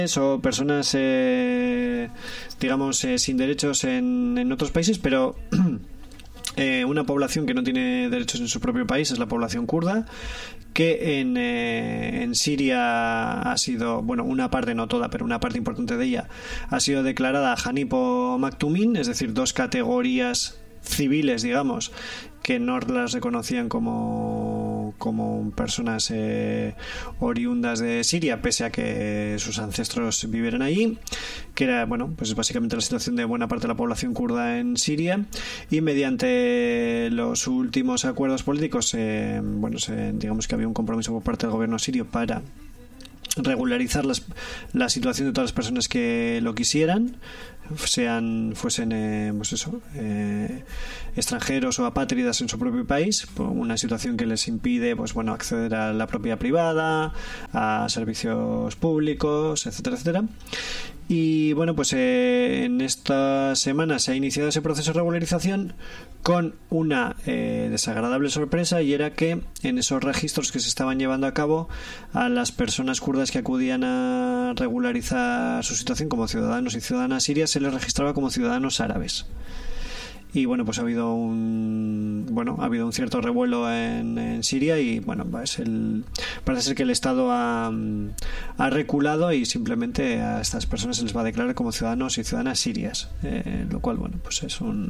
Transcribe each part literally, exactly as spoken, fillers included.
o personas eh, digamos eh, sin derechos en, en otros países, pero eh, una población que no tiene derechos en su propio país es la población kurda, que en, eh, en Siria ha sido, bueno, una parte, no toda, pero una parte importante de ella ha sido declarada Hanip o Maktumin, es decir, dos categorías civiles, digamos, que no las reconocían como, como personas eh, oriundas de Siria, pese a que sus ancestros vivieran allí, que era, bueno, pues básicamente la situación de buena parte de la población kurda en Siria. Y mediante los últimos acuerdos políticos, eh, bueno, se, digamos que había un compromiso por parte del gobierno sirio para regularizar las, la situación de todas las personas que lo quisieran, sean fuesen eh, pues eso, eh, extranjeros o apátridas en su propio país, una situación que les impide, pues bueno, acceder a la propiedad privada, a servicios públicos, etcétera, etcétera. Y bueno, pues eh, en esta semana se ha iniciado ese proceso de regularización con una eh, desagradable sorpresa, y era que en esos registros que se estaban llevando a cabo, a las personas kurdas que acudían a regularizar su situación como ciudadanos y ciudadanas sirias se les registraba como ciudadanos árabes. Y bueno, pues ha habido un bueno ha habido un cierto revuelo en, en Siria, y bueno, pues el, parece ser que el Estado ha, ha reculado y simplemente a estas personas se les va a declarar como ciudadanos y ciudadanas sirias, eh, lo cual, bueno, pues es un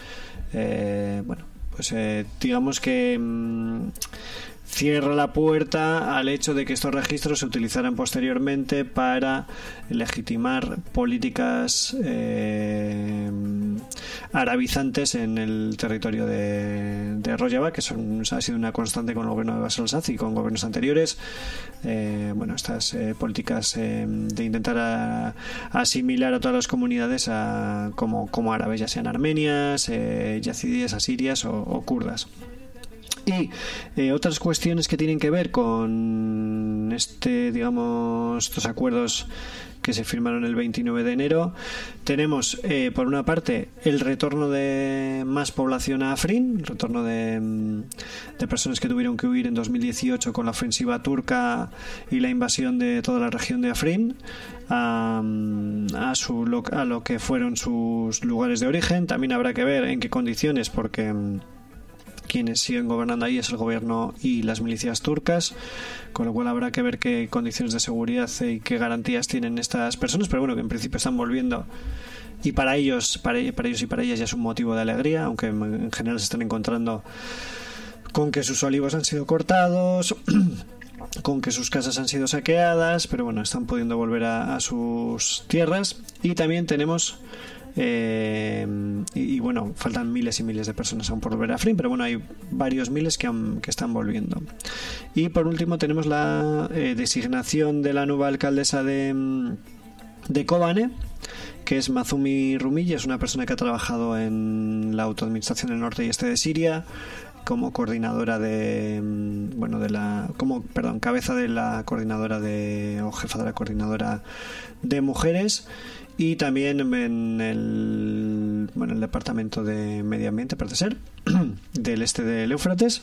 eh, bueno pues eh, digamos que mmm, cierra la puerta al hecho de que estos registros se utilizaran posteriormente para legitimar políticas eh, arabizantes en el territorio de, de Rojava, que son, ha sido una constante con el gobierno de Bashar al-Assad y con gobiernos anteriores. Eh, bueno, estas eh, políticas eh, de intentar a, asimilar a todas las comunidades a, como, como árabes, ya sean armenias, eh, yazidíes, asirias o, o kurdas. Y eh, otras cuestiones que tienen que ver con este, digamos, estos acuerdos que se firmaron el veintinueve de enero. Tenemos, eh, por una parte, el retorno de más población a Afrin, el retorno de, de personas que tuvieron que huir en dos mil dieciocho con la ofensiva turca y la invasión de toda la región de Afrin a, a, su, a lo que fueron sus lugares de origen. También habrá que ver en qué condiciones, porque quienes siguen gobernando ahí es el gobierno y las milicias turcas, con lo cual habrá que ver qué condiciones de seguridad y qué garantías tienen estas personas, pero bueno, que en principio están volviendo, y para ellos para, para ellos y para ellas ya es un motivo de alegría, aunque en general se están encontrando con que sus olivos han sido cortados, con que sus casas han sido saqueadas, pero bueno, están pudiendo volver a, a sus tierras. Y también tenemos Eh, y, y bueno, faltan miles y miles de personas aún por volver a Afrin, pero bueno, hay varios miles que, han, que están volviendo. Y por último tenemos la eh, designación de la nueva alcaldesa de, de Kobane, que es Mazumi Rumilla. Es una persona que ha trabajado en la autoadministración del norte y este de Siria como coordinadora de bueno de la como perdón cabeza de la coordinadora de o jefa de la coordinadora de mujeres, y también en el bueno el departamento de medio ambiente, parece ser, del este del Éufrates.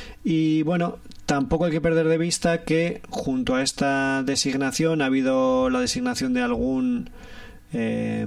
Y bueno, tampoco hay que perder de vista que junto a esta designación ha habido la designación de algún eh,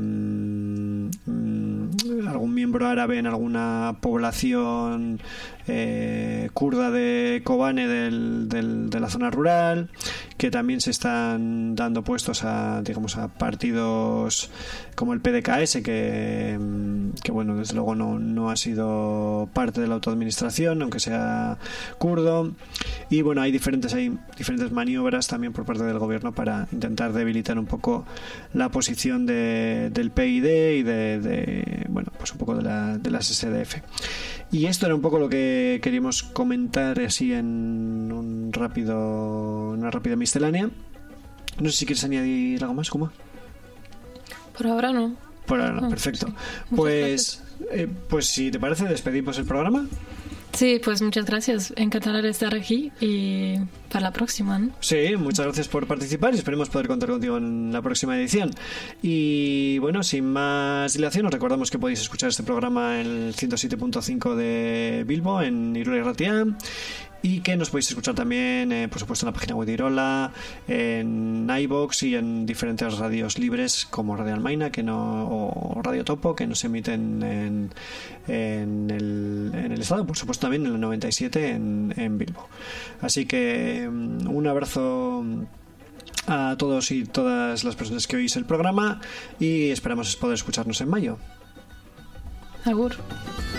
algún miembro árabe en alguna población eh, kurda de Kobane del, del, de la zona rural, que también se están dando puestos a, digamos, a partidos como el P D K S, que, que bueno, desde luego no, no ha sido parte de la autoadministración, aunque sea kurdo. Y bueno, hay diferentes hay diferentes maniobras también por parte del gobierno para intentar debilitar un poco la posición de, del P I D y de, de bueno, pues un poco de, la, de las S D F. Y esto era un poco lo que queríamos comentar así en un rápido, una rápida miscelánea. No sé si quieres añadir algo más, Kuma. Por ahora no. Por ahora no, perfecto. Pues, eh, pues si te parece, despedimos el programa. Sí, pues muchas gracias. Encantada de estar aquí y para la próxima, ¿no? Sí, muchas gracias por participar y esperemos poder contar contigo en la próxima edición. Y bueno, sin más dilación, os recordamos que podéis escuchar este programa en el ciento siete punto cinco de Bilbo, en Irulia y Ratia. y que nos podéis escuchar también, eh, por supuesto, en la página web de Irola, en iVoox y en diferentes radios libres como Radio Almaina que no, o Radio Topo, que nos emiten en, en, el, en el estado, por supuesto también en el noventa y siete en, en Bilbo. Así que un abrazo a todos y todas las personas que oís el programa y esperamos poder escucharnos en mayo. Agur.